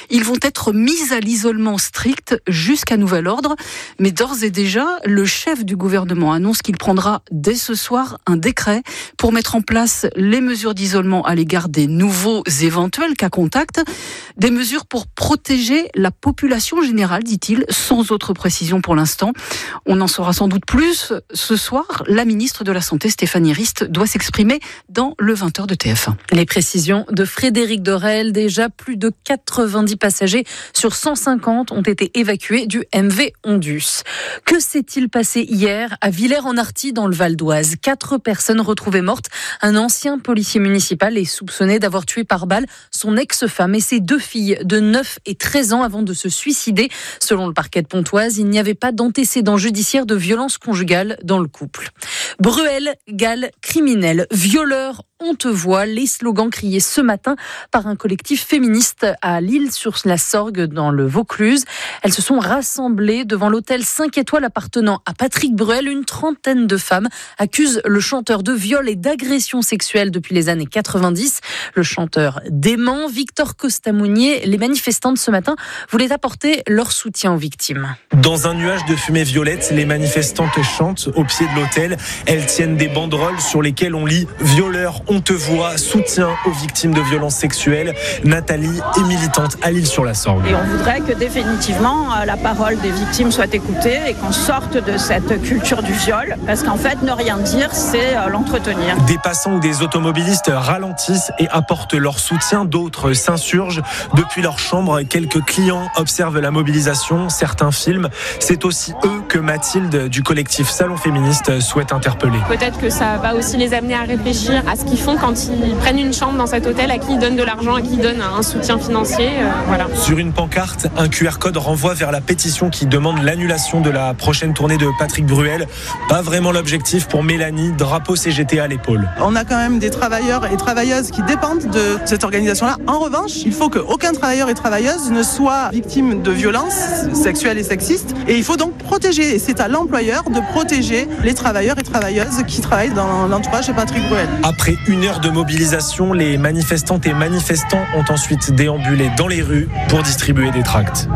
Ils vont être mis à l'isolement strict jusqu'à nouvel ordre. Mais d'ores et déjà, le chef du gouvernement annonce qu'il prendra dès ce soir un décret pour mettre en place les mesures d'isolement à l'égard des nouveaux éventuels cas contacts. Des mesures pour protéger la population générale, dit-il, sans autre précision pour l'instant. On en saura sans doute plus ce soir. La ministre de la Santé, Stéphanie Rist, doit s'exprimer dans le 20h de TF1. Les précisions de Frédéric Dorel. Déjà, plus de 90 passagers sur 150 ont été évacués du MV Ondus. Que s'est-il passé hier à Villers-en-Arthy dans le Val d'Oise ? 4 personnes retrouvées mortes. Un ancien policier municipal est soupçonné d'avoir tué par balle son ex-femme et ses 2 filles de 9 et 13 ans avant de se suicider. Selon le parquet de Pontoise, il n'y avait pas d'antécédent judiciaire de violence conjugale dans le couple. Bruel, Gall, criminel, violeur, on te voit, les slogans criés ce matin par un collectif féministe à L'Isle-sur-la-Sorgue dans le Vaucluse. Elles se sont rassemblées devant l'hôtel 5 étoiles appartenant à Patrick Bruel. Une trentaine de femmes accusent le chanteur de viol et d'agression sexuelle depuis les années 90. Le chanteur dément. Victor Costamounier, les manifestantes ce matin voulaient apporter leur soutien aux victimes. Dans un nuage de fumée violette, les manifestantes chantent au pied de l'hôtel. Elles tiennent des banderoles sur lesquelles on lit « Violeur, on te voit, soutien aux victimes de violences sexuelles ». Nathalie est militante à L'Isle-sur-la-Sorgue. Et on voudrait que définitivement la parole des victimes soit écoutée et qu'on sorte de cette culture du viol, parce qu'en fait ne rien dire, c'est l'entretenir. Des passants ou des automobilistes ralentissent et apportent leur soutien, d'autres s'insurgent. Depuis leur chambre, quelques clients observent la mobilisation, certains filment. C'est aussi eux que Mathilde du collectif Salon Féministe souhaite interpeller. Peut-être que ça va aussi les amener à réfléchir à ce qu'ils font quand ils prennent une chambre dans cet hôtel, à qui ils donnent de l'argent, à qui ils donnent un soutien financier. Voilà. Sur une pancarte, un QR code renvoie vers la pétition qui demande l'annulation de la prochaine tournée de Patrick Bruel. Pas vraiment l'objectif pour Mélanie, drapeau CGT à l'épaule. On a quand même des travailleurs et travailleuses qui dépendent de cette organisation-là. En revanche, il faut qu'aucun travailleur et travailleuse ne soit victime de violences sexuelles et sexistes. Et il faut donc protéger. Et c'est à l'employeur de protéger les travailleurs et travailleuses qui travaillent dans l'entourage de Patrick Bruel. Après 1 heure de mobilisation, les manifestantes et manifestants ont ensuite déambulé dans les rues pour distribuer des tracts.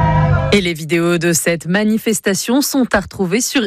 Et les vidéos de cette manifestation sont à retrouver sur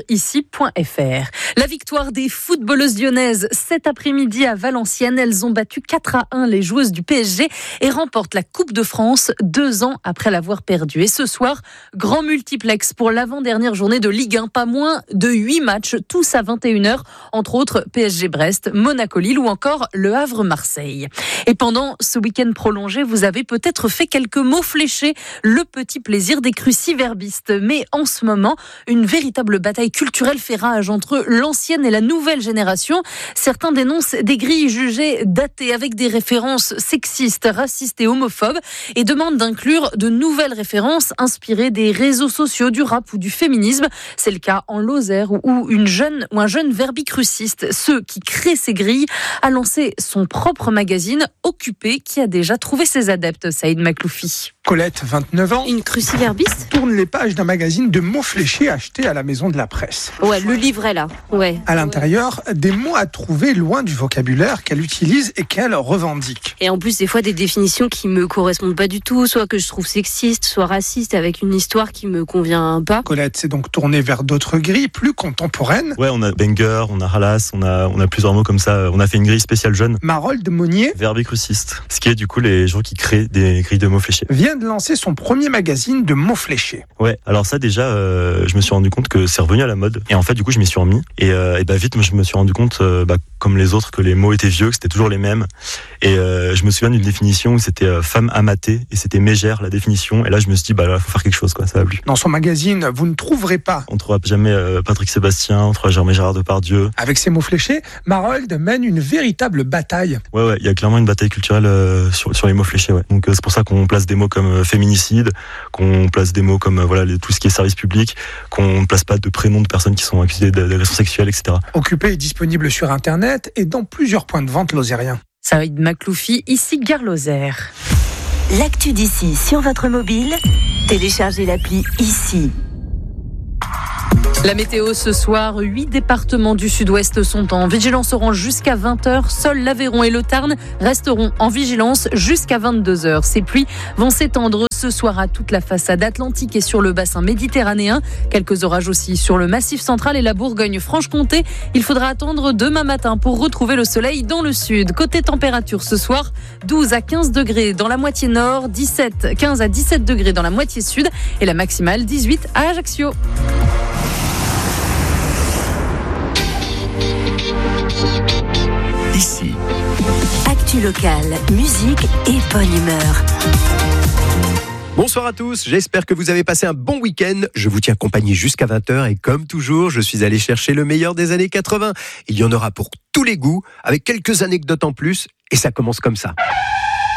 ici.fr. La victoire des footballeuses lyonnaises cet après-midi à Valenciennes. Elles ont battu 4-1 les joueuses du PSG et remportent la Coupe de France 2 ans après l'avoir perdue. Et ce soir, grand multiplex pour l'avant-dernière journée de Ligue 1. Pas moins de 8 matchs, tous à 21h. Entre autres, PSG-Brest, Monaco-Lille ou encore Le Havre-Marseille. Et pendant ce week-end prolongé, vous avez peut-être fait quelques mots fléchés. Le petit plaisir des cruciverbistes. Mais en ce moment, une véritable bataille culturelle fait rage entre l'ancienne et la nouvelle génération. Certains dénoncent des grilles jugées datées avec des références sexistes, racistes et homophobes et demandent d'inclure de nouvelles références inspirées des réseaux sociaux, du rap ou du féminisme. C'est le cas en Lozère où un jeune verbicruciste, ceux qui créent ces grilles, a lancé son propre magazine Occupé qui a déjà trouvé ses adeptes. Saïd Makloufi. Colette, 29 ans. Une cruciverbiste ? Tourne les pages d'un magazine de mots fléchés acheté à la maison de la presse. Ouais, le livret là. Ouais. À l'intérieur, des mots à trouver loin du vocabulaire qu'elle utilise et qu'elle revendique. Et en plus, des fois, des définitions qui me correspondent pas du tout, soit que je trouve sexiste, soit raciste, avec une histoire qui me convient pas. Colette s'est donc tournée vers d'autres grilles plus contemporaines. Ouais, on a banger, on a halas, on a plusieurs mots comme ça. On a fait une grille spéciale jeune. Marold Monnier, verbicruciste, ce qui est du coup les gens qui créent des grilles de mots fléchés. Vient de lancer son premier magazine de mots fléchés. Ouais, alors ça déjà, je me suis rendu compte que c'est revenu à la mode. Et en fait, du coup, je m'y suis remis. Et vite, je me suis rendu compte, comme les autres, que les mots étaient vieux, que c'était toujours les mêmes. Et je me souviens d'une définition où c'était femme amatée, et c'était mégère la définition. Et là, je me suis dit, là, faut faire quelque chose, quoi, ça va plus. Dans son magazine, vous ne trouverez pas. On ne trouvera jamais Patrick Sébastien, on ne trouvera jamais Gérard Depardieu. Avec ces mots fléchés, Marold mène une véritable bataille. Ouais, il y a clairement une bataille culturelle sur les mots fléchés, ouais. Donc c'est pour ça qu'on place des mots comme féminicide, qu'on place des mots comme tout ce qui est service public, qu'on ne place pas de prénoms de personnes qui sont accusées d'agression sexuelle, etc. Occupé est disponible sur Internet et dans plusieurs points de vente lozériens. Saïd Makloufi, ici Gare Lozère. L'actu d'ici sur votre mobile, téléchargez l'appli ici. La météo ce soir, 8 départements du sud-ouest sont en vigilance orange jusqu'à 20h. Seuls l'Aveyron et le Tarn resteront en vigilance jusqu'à 22h. Ces pluies vont s'étendre ce soir à toute la façade atlantique et sur le bassin méditerranéen. Quelques orages aussi sur le Massif central et la Bourgogne-Franche-Comté. Il faudra attendre demain matin pour retrouver le soleil dans le sud. Côté température ce soir, 12 à 15 degrés dans la moitié nord, 15 à 17 degrés dans la moitié sud et la maximale 18 à Ajaccio. Ici. Actu locale, musique et bonne humeur. Bonsoir à tous, j'espère que vous avez passé un bon week-end. Je vous tiens compagnie jusqu'à 20h et comme toujours, je suis allé chercher le meilleur des années 80. Il y en aura pour tous les goûts, avec quelques anecdotes en plus, et ça commence comme ça.